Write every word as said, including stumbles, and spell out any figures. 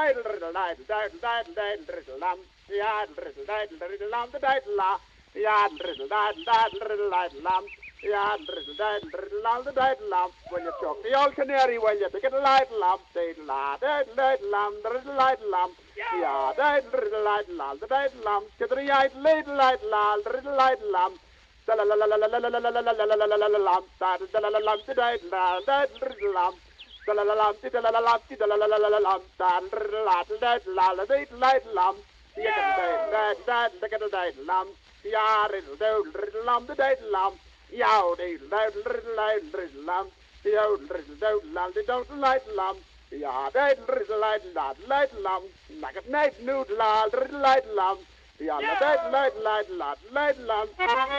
diddle diddle diddle diddle diddle diddle diddle lam. Yaddle diddle diddle diddle lam the diddle la. Yaddle diddle diddle diddle diddle diddle lam. Yaddle diddle diddle diddle lam the diddle lam. When you talk the old canary, when you take it a diddle lam, diddle la, diddle diddle lam, diddle diddle lam. Yeah, diddle diddle diddle lam the diddle lam. Get the diddle diddle diddle lam, diddle diddle lam. La la la la la la la la la la la la la la la la lam. Diddle la la lam the diddle la, diddle lam. La la la lam the la la lam the la la la la la lam. Diddle la diddle la la diddle diddle lam. Yeah, diddle diddle diddle diddle lam. Yeah, diddle diddle diddle lam the diddle lam. Yow diddle diddle diddle diddle lam. Yow diddle diddle lam the diddle diddle lam. Yeah, diddle diddle diddle diddle lam. Like a night noodle diddle diddle lam. Yeah, diddle diddle diddle diddle lam.